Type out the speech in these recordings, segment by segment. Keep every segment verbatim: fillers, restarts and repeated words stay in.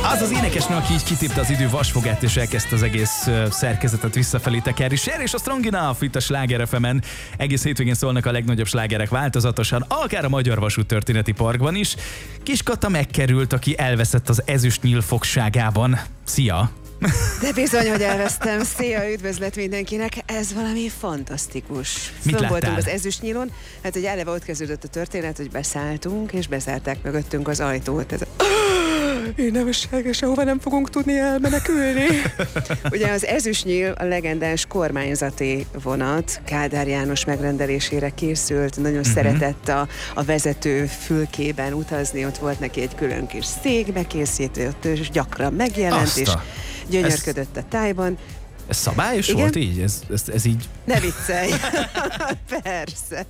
Az az énekesnő, aki így kitépte az idő vasfogát, és elkezdte az egész uh, szerkezetet visszafelé tekerni. Cher és a Strong Enough itt a Sláger ef emen. Egész hétvégén szólnak a legnagyobb slágerek változatosan, akár a Magyar Vasút Történeti Parkban is. Kis Kata megkerült, aki elveszett az ezüstnyíl fogságában. Szia! De bizony, hogy elvesztem. Szia, üdvözlet mindenkinek. Ez valami fantasztikus. Mit Fönn voltunk láttál? az ezüstnyílon. Hát, hogy eleve ott kezdődött a történet, hogy beszálltunk, és bezárták mögöttünk az ajtót. Ez a... Én nem és ahova nem fogunk tudni elmenekülni. Ugye az ezüstnyíl a legendás kormányzati vonat, Kádár János megrendelésére készült, nagyon uh-huh. szeretett a, a vezető fülkében utazni, ott volt neki egy külön kis szék bekészítő, ott és gyakran megjelent, Azt és a... gyönyörködött a tájban. Ez szabályos Igen? volt így? Ez, ez, ez így... Ne viccelj! Persze!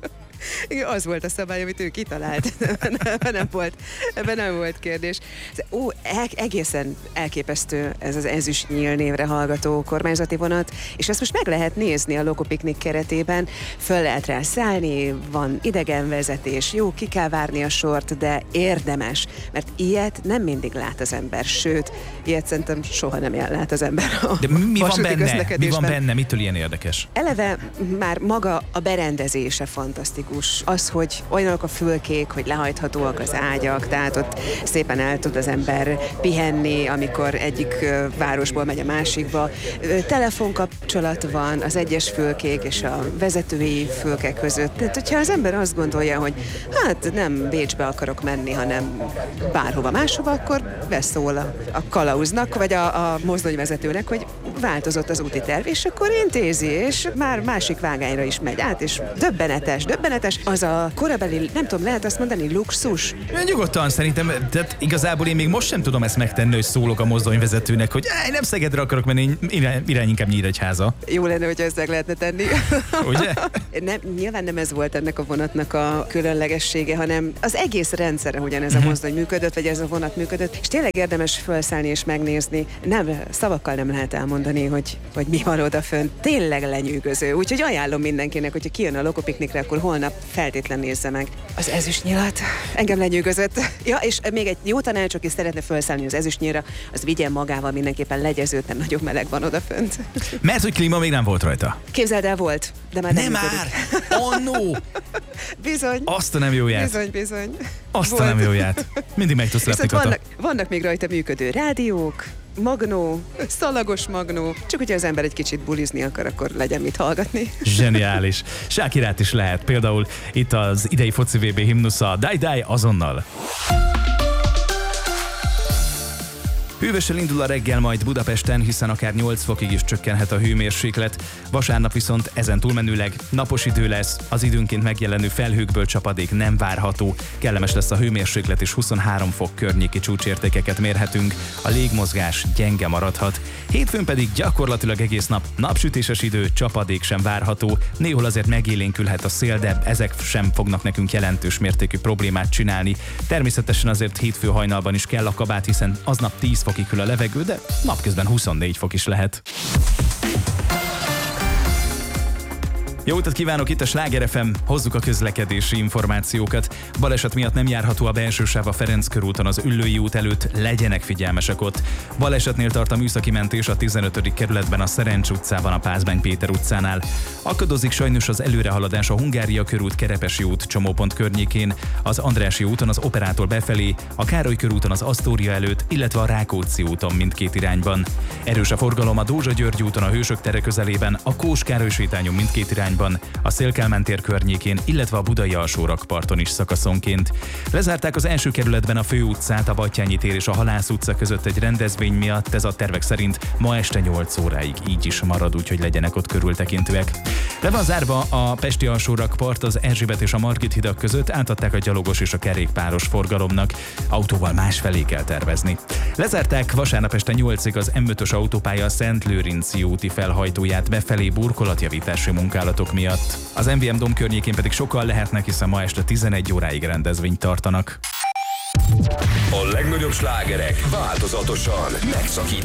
Igen, az volt a szabály, amit ő kitalált. Ebben nem volt, ebben nem volt kérdés. Ó, egészen elképesztő ez az ezüstnyíl névre hallgató kormányzati vonat, és ezt most meg lehet nézni a Lokopiknik keretében. Föl lehet rá szállni, van idegenvezetés, jó, ki kell várni a sort, de érdemes, mert ilyet nem mindig lát az ember, sőt, ilyet szerintem soha nem lát az ember a De mi van benne? Mi van benne? Mitől ilyen érdekes? Eleve már maga a berendezése fantasztikus. Az, hogy olyanok a fülkék, hogy lehajthatóak az ágyak, tehát ott szépen el tud az ember pihenni, amikor egyik városból megy a másikba. Telefonkapcsolat van az egyes fülkék és a vezetői fülkek között. Tehát, hogyha az ember azt gondolja, hogy hát nem Bécsbe akarok menni, hanem bárhova máshova, akkor beszól a, a kalauznak, vagy a, a mozdonyvezetőnek, hogy változott az úti terv, és akkor intézi, és már másik vágányra is megy át, és döbbenetes, döbbenetes. Az a korabeli, nem tudom, lehet azt mondani, luxus? Nyugodtan szerintem, tehát igazából én még most sem tudom ezt megtenni, hogy szólok a mozdonyvezetőnek, hogy áj, nem Szegedre akarok menni, irány, irány inkább Nyíregyháza. Jó lenne, hogy ezt meg lehetne tenni. Ugye? Nem, nyilván nem ez volt ennek a vonatnak a különlegessége, hanem az egész rendszere, hogyan ez a mozdony működött, vagy ez a vonat működött, és tényleg érdemes felszállni és megnézni. Nem, szavakkal nem lehet elmondani, hogy, hogy mi van odafönt. Tényleg lenyűgöző. Úgyhogy ajánlom mindenkinek, hogyha kijön a Lokopiknikre, akkor holnap feltétlen nézze meg az ezüstnyilat. Engem lenyűgözött. Ja, és még egy jó tanács, aki szeretne felszállni az ezüstnyilra, az vigyen magával mindenképpen legyezőt, nem nagyon meleg van odafönt. Mert hogy klíma még nem volt rajta. Képzeld el, volt, de már nem Nem már! Oh no! Bizony. Azt a nem jóját. Bizony, bizony. Azt Volt. a nem jóját. Mindig meg tudsz lepni, Kata. vannak, vannak még rajta működő rádiók, magnó, szalagos magnó. Csak hogyha az ember egy kicsit bulizni akar, akkor legyen mit hallgatni. Zseniális. Sákirát is lehet. Például itt az idei foci vé bé himnusza, Daj Daj azonnal. Hűvösen indul a reggel majd Budapesten, hiszen akár nyolc fokig is csökkenhet a hőmérséklet. Vasárnap viszont ezen túlmenőleg napos idő lesz, az időnként megjelenő felhőkből csapadék nem várható. Kellemes lesz a hőmérséklet és huszonhárom fok környéki csúcsértékeket mérhetünk. A légmozgás gyenge maradhat. Hétfőn pedig gyakorlatilag egész nap napsütéses idő, csapadék sem várható. Néhol azért megélénkülhet a szél, de ezek sem fognak nekünk jelentős mértékű problémát csinálni. Természetesen azért hétfő hajnalban is kell a kabát, hiszen aznap tíz fokig hűl a levegő, de napközben huszonnégy fok is lehet. Jó utat kívánok, itt a Sláger ef em, hozzuk a közlekedési információkat. Baleset miatt nem járható a belső sáv a Ferenc körúton az Üllői út előtt, legyenek figyelmesek ott. Balesetnél tart a műszaki mentés a tizenötödik kerületben a Szerencs utcában a Pázmány Péter utcánál. Akadozik sajnos az előrehaladás a Hungária körút Kerepesi út csomópont környékén, az Andrássy úton az Operától befelé, a Károly körúton az Asztória előtt, illetve a Rákóczi úton mindkét irányban. Erős a forgalom a Dózsa-György úton a Hősök tere közelében, a Kós-Károly sétányon mindkét irányban, a Széll-Kálmán tér környékén, illetve a budai alsórakparton is szakaszonként. Lezárták az első kerületben a Főutcát, a Battyányi tér és a Halász utca között egy rendezvény miatt, ez a tervek szerint ma este nyolc óráig így is marad, úgyhogy legyenek ott körültekintőek. Le van zárva a pesti alsórakpart az Erzsébet és a Margit hidak között, átadták a gyalogos és a kerékpáros forgalomnak. Autóval másfelé kell tervezni. Lezárták vasárnap este nyolcig az em ötös autópálya a Szentlőrinci úti felhajtóját befelé burkolatjavítási munkálatok miatt. Az em vé em Dom környékén pedig sokan lehetnek, hiszen ma este tizenegy óráig rendezvényt tartanak. A legnagyobb slágerek változatosan megszakítva.